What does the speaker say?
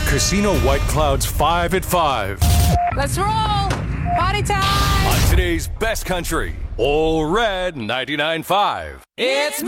Casino White Clouds 5 at 5. Let's roll! Party time! On today's Best Country, All Red 99.5. It's